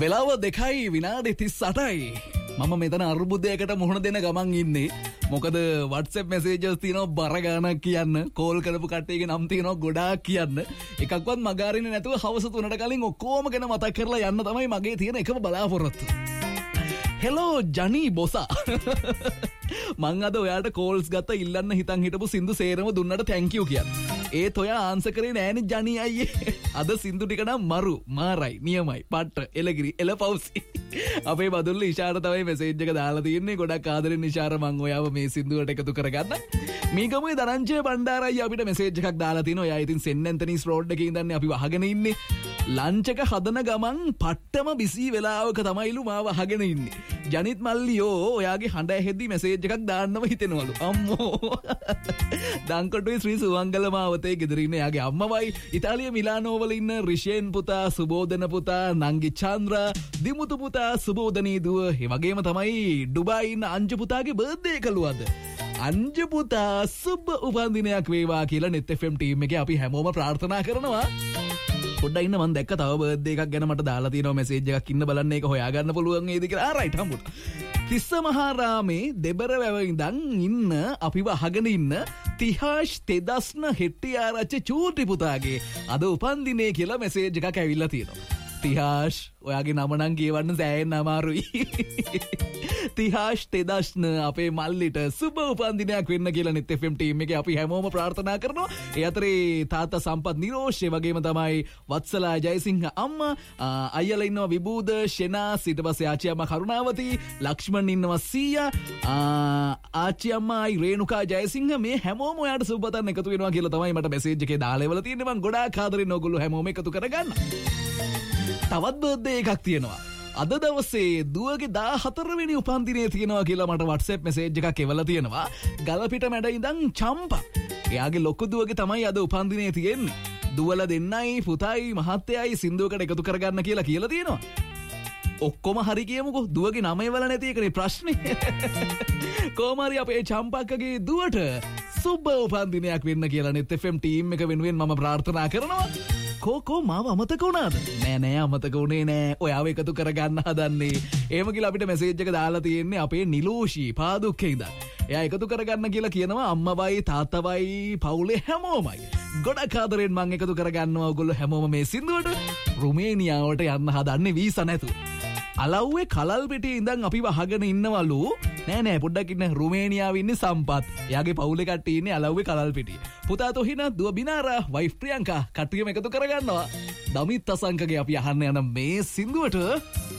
වෙලාව 2යි විනාඩි 38යි. මම මෙතන අර්බුදයකට මුහුණ දෙන ගමන් ඉන්නේ. මොකද WhatsApp messages තියෙනවා බර ගානක් කියන්න, කෝල් කරපු කට්ටියගේ නම් තියෙනවා ගොඩාක් කියන්න. එකක්වත් මගාරින්නේ නැතුව හවස 3ට කලින් ඔක්කොම ගැන මතක් කරලා යන්න තමයි මගේ තියෙන එකම බලාපොරොත්තු. හෙලෝ ජනී බොසා. මං අද ඔයාට කෝල්ස් ගත්ත ඉල්ලන්න හිතන් හිටපු සින්දු සේරම දුන්නට thank you කියන්න. ඒත් ඔයා ආන්සර් කරේ නෑනේ ජනී අයියේ. අද සින්දු ටික නම් මරු, මාරයි, නියමයි, පට්ට, එලගිරි, එලපවුසි. අපේ බදුල්ල ඉෂාර තමයි මෙසේජ් එක දාලා තියෙන්නේ. ගොඩක් ආදරෙන් ඉෂාර මං ඔයාව මේ සින්දුවට එකතු කරගන්න. මේ ගමේ දරංචේ බණ්ඩාරයි අපිට මෙසේජ් එකක් දාලා තිනවා. එයා ඉතින් සෙන් ඇන්තනීස් රෝඩ් එකේ ඉඳන්නේ අපි වහගෙන ඉන්නේ. ලන්ච් එක හදන ගමන් පට්ටම බිසි වෙලාවක තමයිලු මාව අහගෙන ඉන්නේ. ජනිත් මල්ලියෝ ඔයාගේ හඬ ඇහෙද්දි මෙසේජ් එකක් දාන්නම හිතෙනවලු. අම්මෝ. දංකොටුවේ ශ්‍රී සුවංගල මාවතේ ගෙදර ඉන්න එයාගේ අම්මවයි ඉතාලිය මිලානෝ වල ඉන්න රිෂෙන් පුතා, සුබෝධන පුතා, නංගි චන්ද්‍රා, දිමුතු පුතා, සුබෝධනී දුව, ඒ වගේම තමයි ඩුබායි ඉන්න අංජු පුතාගේ බර්ත්ඩේ එකලු අද. අංජු පුතා සුබ උපන්දිනයක් වේවා කියලා net fm ටීම් එකේ අපි හැමෝම ප්‍රාර්ථනා කරනවා. පොඩ්ඩක් ඉන්න මම දැක්ක තව බර්ත්ඩේ එකක් ගැන මට දාලා තියෙනවා මෙසේජ් එකක්. ඉන්න බලන්න ඒක හොයාගන්න පුළුවන් වේද කියලා. ආරයිට් හම්බුණා. තිස්ස මහාරාමේ දෙබර වැව ඉඳන් ඉන්න අපිව අහගෙන ඉන්න තිහාෂ් තෙදස්න හෙට්ටිආරච්චි චූටි පුතාගේ අද උපන්දිනේ කියලා මෙසේජ් එකක් ඇවිල්ලා තියෙනවා. තිහාෂ් ඔයාගේ නම නම් කියවන්න සෑහෙන්න අමාරුයි. තිහාෂ් තෙදස්න අපේ මල්ලිට සුබ උපන්දිනයක් වෙන්න කියලා net fm ටීම් එකේ අපි හැමෝම ප්‍රාර්ථනා කරනවා. ඒ අතරේ තාත්තා සම්පත් නිරෝෂ්, ඒ වගේම තමයි වත්සලා ජයසිංහ අම්මා, අයියලා ඉන්නවා විබූද, ෂෙනාස්, ඊට පස්සේ ආච්චි අම්මා කරුණාවති, ලක්ෂ්මන් ඉන්නවා සීයා, ආච්චි අම්මායි රේණුකා ජයසිංහ, මේ හැමෝම ඔයාට සුබපතන් එකතු වෙනවා කියලා තමයි මට මෙසේජ් එකේ දාලා ඉවලා තියෙන්නේ. මම ගොඩාක් ආදරෙන් ඕගොල්ලෝ හැමෝම එකතු කරගන්න. තවත් බර්ත්ඩේ එකක් තියෙනවා. අද දවසේ දුවගේ 14 වෙනි උපන්දිනේ තියෙනවා කියලා මට WhatsApp message එකක් එවලා තියෙනවා. ගලපිට මැඩ ඉඳන් චම්පා. එයාගේ ලොකු දුවගේ තමයි අද උපන්දිනේ තියෙන්නේ. දුවලා දෙන්නයි පුතයි මහත්තයයි සින්දුවකට එකතු කරගන්න කියලා තියෙනවා. ඔක්කොම හරි කියමුකෝ. දුවගේ නම එවලා නැති එකනේ ප්‍රශ්නේ. කොහොමරි අපේ චම්පක්කගේ දුවට සුබ උපන්දිනයක් වෙන්න කියලා net fm ටීම් එක වෙනුවෙන් මම ප්‍රාර්ථනා කරනවා. කෝකෝ මාව අමතක වුණාද? නෑ අමතක වුණේ නෑ. ඔයාව එකතු කරගන්න හදන්නේ. එහෙම කියලා අපිට මෙසේජ් එක දාලා තියෙන්නේ අපේ නිලෝෂි පාදුක්කේ ඉඳන්. එයා එකතු කරගන්න කියලා කියනවා අම්මවයි තාත්තවයි පවුලේ හැමෝමයි. ගොඩක් ආදරෙන් මම එකතු කරගන්නවා ඔයගොල්ලෝ හැමෝම මේ සින්දුවට. රුමේනියාවට යන්න හදන්නේ වීසා නැතුව. අලව්වේ කලල් පිටියේ ඉඳන් අපිව අහගෙන ඉන්නවලු. නෑ පොඩ්ඩක් ඉන්න. රුමේනියාවේ ඉන්නේ සම්පත්. එයාගේ පවුලේ කට්ටිය ඉන්නේ අලව්වේ කලල් පිටියේ. පුතා තොහින, දුව බිනාරා, වයිෆ් ප්‍රියංකා කට්ටියම එකතු කරගන්නවා. දමිත් අසංකගේ අපි අහන්න යන මේ සින්දුවට